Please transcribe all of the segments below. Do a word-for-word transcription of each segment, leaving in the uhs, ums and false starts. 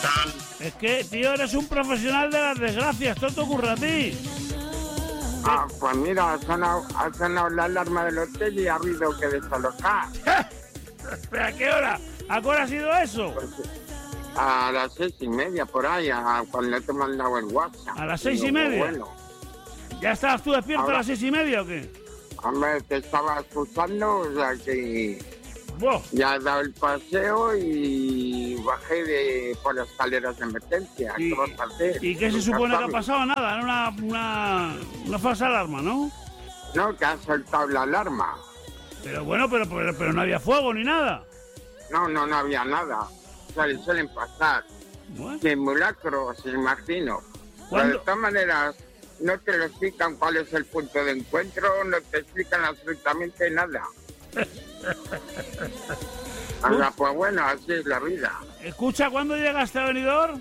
Es que, tío, eres un profesional de las desgracias. Todo te ocurre a ti. Ah, pues mira, ha sonado, ha sonado la alarma del hotel y ha habido que desalojar. ¿Pero a qué hora? ¿A qué hora ha sido eso? Pues, a las seis y media, por ahí, a, cuando te he mandado el WhatsApp. ¿A las seis y Digo, media? Bueno, ¿Ya estabas tú despierto Ahora- a las seis y media o qué? hombre, te estaba escuchando, o sea que Buah. ya he dado el paseo y bajé de, por las escaleras de emergencia. ¿Y, ¿Qué vas a hacer? ¿y qué se Nunca supone que ha sabes. pasado? Nada, era una, una, una falsa alarma, ¿no? No, que ha soltado la alarma. Pero bueno, pero, pero, pero no había fuego ni nada. No, no, no había nada. O sea, le suelen pasar. Bueno, Simulacros, imagino. Pero ¿Cuándo? de todas maneras, no te lo explican cuál es el punto de encuentro, no te explican absolutamente nada. O sea, pues bueno, así es la vida. escucha, ¿cuándo llegaste a Benidorm?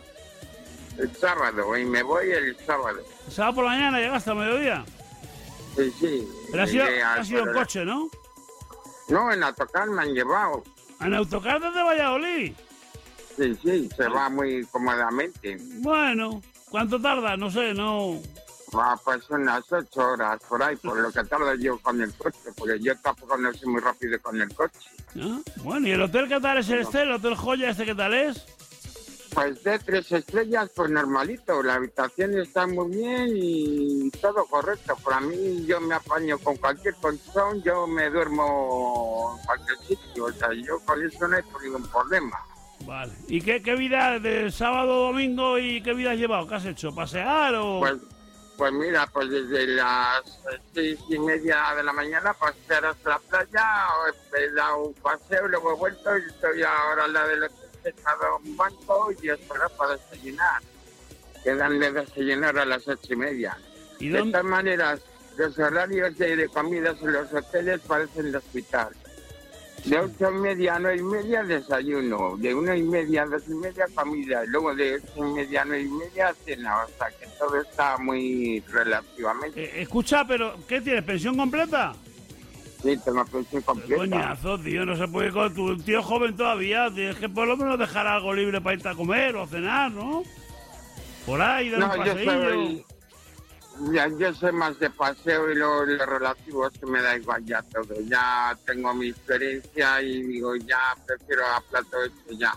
El sábado, y me voy el sábado. El sábado por la mañana llegaste a mediodía. Sí, sí. Pero ha sido, Llegué al- ha sido en coche, ¿no? No, en autocar me han llevado. En autocar desde Valladolid. Sí, sí, se va muy cómodamente. Bueno, ¿cuánto tarda? No sé, no... Va, pues unas ocho horas por ahí, por lo que tardo yo con el coche, porque yo tampoco no soy muy rápido con el coche. ¿Ah? Bueno, ¿y el hotel qué tal es el este? ¿El hotel joya este qué tal es? Pues de tres estrellas, pues normalito. La habitación está muy bien y todo correcto. Para mí, yo me apaño con cualquier colchón, yo me duermo en cualquier sitio. O sea, yo con eso no hay ningún problema. Vale. ¿Y qué, qué vida de sábado, domingo y qué vida has llevado? ¿Qué has hecho? ¿Pasear o...? Pues, pues mira, pues desde las seis y media de la mañana pasear hasta la playa, he dado un paseo, luego he vuelto y estoy ahora al lado del hotel, he echado un banco y espero para desayunar. Quedan de desayunar a las ocho y media. ¿Y De dónde? todas maneras, los horarios de, de comidas en los hoteles parecen de hospital. De ocho y media a nueve y media desayuno, de una y media a dos y media comida, y luego de ocho y media a nueve y media cena, o sea que todo está muy relativamente. Eh, escucha, pero ¿qué tienes? ¿Pensión completa? Sí, tengo pensión completa. Coñazo, tío, no se puede ir con tu tío joven todavía. Tienes que por lo menos dejar algo libre para irte a comer o a cenar, ¿no? Por ahí, dar un No, yo paseillo. soy, ya, yo soy más de paseo y lo, lo relativo es que me da igual ya todo. Ya tengo mi experiencia y digo, ya prefiero a plato hecho ya.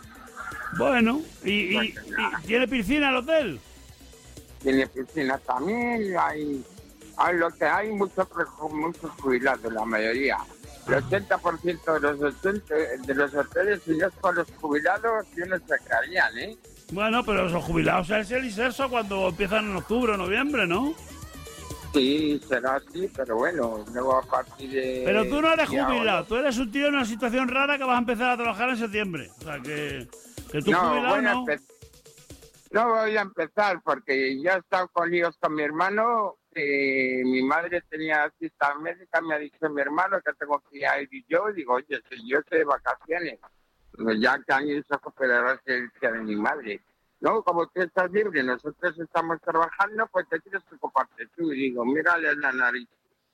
Bueno, ¿y, y, Bueno, nada. y tiene piscina el hotel? Tiene piscina también, hay, hay lo que hay muchos preju- muchos jubilados, la mayoría. El ochenta por ciento de los, hotel- de los hoteles, si no es con los jubilados, yo no sacarían, ¿eh? Bueno, pero los jubilados es el inserso cuando empiezan en octubre o noviembre, ¿no? Sí, será así, pero bueno, luego a partir de... Pero tú no eres de jubilado, ahora- tú eres un tío en una situación rara que vas a empezar a trabajar en septiembre. O sea, que, que tú No, jubilado voy a no. empe- no voy a empezar porque ya he estado con líos con mi hermano. Eh, mi madre tenía cita médica, me ha dicho mi hermano que tengo que ir y yo. Digo, oye, si yo estoy de vacaciones, pues ya que han ido a recuperar el día de mi madre. No, como tú estás libre, nosotros estamos trabajando, pues te tienes que ocuparte tú. Y digo, mírale la nariz.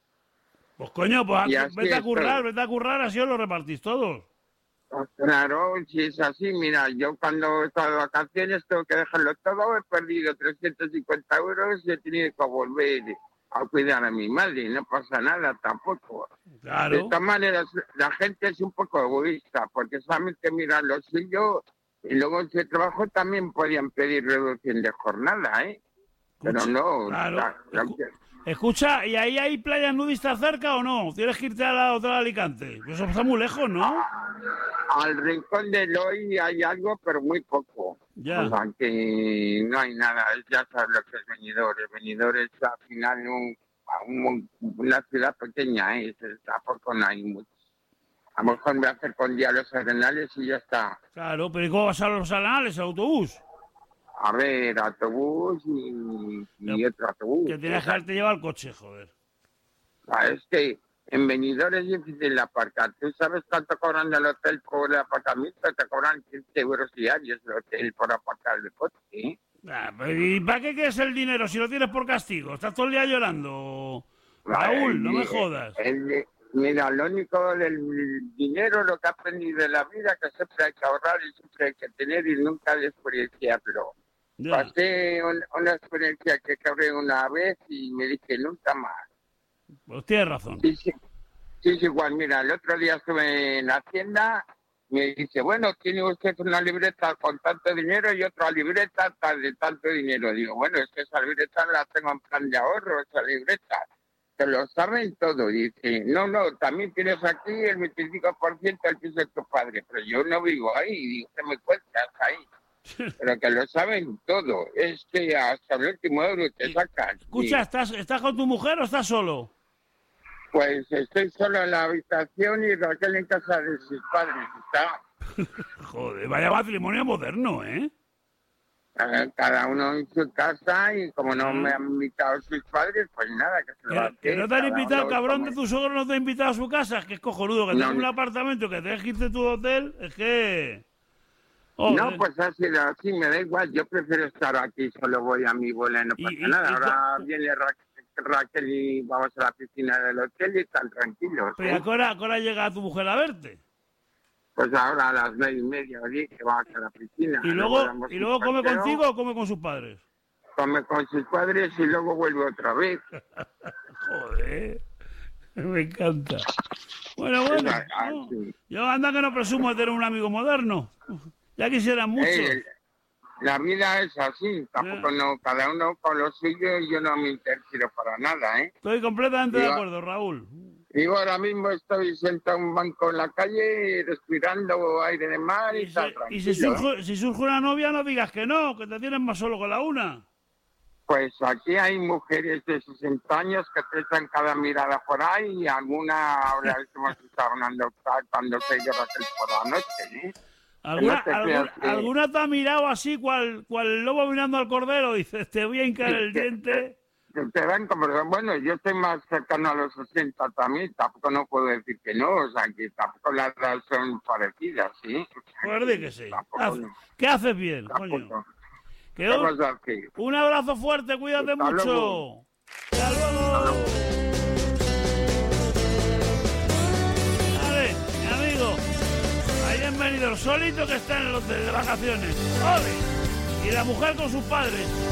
Pues coño, pues Y haz- así vete a currar, estoy. vete a currar, así os lo repartís todos. Claro, si es así, mira, yo cuando he estado de vacaciones tengo que dejarlo todo, he perdido trescientos cincuenta euros y he tenido que volver a cuidar a mi madre, no pasa nada tampoco. De Claro. todas maneras, la gente es un poco egoísta, porque solamente mira lo suyo y luego en ese trabajo también podían pedir reducción de jornada, ¿eh? Pero Escucha, no, claro. la- la- Escu- Escucha, ¿y ahí hay playas nudistas cerca o no? Tienes que irte a la otra de Alicante. Pues eso está muy lejos, ¿no? al rincón de Eloy hay algo, pero muy poco. Ya. O sea, que no hay nada, ya sabes lo que es Benidorm. Benidorm es al final un, un- una ciudad pequeña, ¿eh? Tampoco no hay mucho. A lo mejor me voy a hacer con día los arenales y ya está. Claro, pero ¿y cómo vas a los arenales, el autobús? A ver, autobús y, y otro autobús. Que tienes que haberte llevado el coche, joder. Ah, es que en Benidorm es difícil aparcar. ¿Tú sabes cuánto cobran del hotel por el aparcamiento? Te cobran quince euros diarios del hotel por aparcar el coche, ¿eh? Ah, pues, ¿y para qué quieres el dinero si lo tienes por castigo? Estás todo el día llorando. Raúl, no me El- jodas. el- Mira, lo único del dinero, lo que he aprendido de la vida, que siempre hay que ahorrar y siempre hay que tener y nunca desperdiciarlo. Ya. Pasé un- una experiencia que quebré una vez y me dije nunca más. Pues tienes razón. Sí, sí, sí, sí, igual, mira, el otro día estuve en Hacienda, me dice, bueno, tiene usted una libreta con tanto dinero y otra libreta tal de tanto dinero. Digo, bueno, es que esa libreta la tengo en plan de ahorro, esa libreta. Que lo saben todo. Dice, no, no, también tienes aquí el veinticinco por ciento del piso de tu padre, pero yo no vivo ahí. Digo, ¿qué me cuentas ahí? Pero que lo saben todo. Es que hasta el último euro te sacan. Escucha, Y, ¿estás, ¿estás con tu mujer o estás solo? pues estoy solo en la habitación y Raquel en casa de sus padres. Está Joder, vaya matrimonio moderno, ¿eh? eh, cada uno en su casa y como no me han invitado sus padres, pues nada, que se lo Que, hace. que no te han cada invitado, uno cabrón de come. tu suegro, no te ha invitado a su casa, que es cojonudo, que No, tengas un no. apartamento, que te irte tu hotel, es que... No, Joder. pues ha sido así, me da igual, yo prefiero estar aquí, solo voy a mi bola, no Y- pasa y- nada. y Ahora co- viene Ra- Raquel y vamos a la piscina del hotel y están tranquilos. Pero ¿eh? ¿a qué hora, a qué hora llega tu mujer a verte? Pues ahora a las nueve y media o diez que vamos a la piscina. ¿Y luego, damos y un luego come paseo, contigo o come con sus padres? come con sus padres y luego vuelve otra vez. Joder, me encanta. Bueno, bueno, Ah, ah, no. sí. Yo anda que no presumo de tener un amigo moderno. Ya quisieran muchos. Eh, la vida es así, tampoco no, cada uno con lo suyo y yo no me interfiero para nada, ¿eh? Estoy completamente de Digo- acuerdo, Raúl. Digo, ahora mismo estoy sentado en un banco en la calle, respirando aire de mar y, Y, tal, si, y tranquilo. si, surge, si surge una novia, no digas que no, que te tienes más solo con la una. Pues aquí hay mujeres de sesenta años que te echan cada mirada por ahí y alguna ahora hemos estado hablando cuando se lleva Raquel por la noche, ¿eh? ¿Alguna, no te alguna, creas que- alguna te ha mirado así, cual, cual el lobo mirando al cordero? Dices, te voy a hincar el diente. Que te dan como, bueno, yo estoy más cercano a los sesenta también, tampoco no puedo decir que no, o sea, que tampoco las edades son parecidas, ¿sí? Pues di que sí. Tampoco, Haz- no, ¿Qué haces bien, coño? tampoco. Que ¿Qué un, vas a hacer? un abrazo fuerte, cuídate Hasta mucho. luego. Hasta luego. Vale, mi amigo. Ahí han venido el solito que está en el hotel de vacaciones. ¡Ole! Y la mujer con sus padres.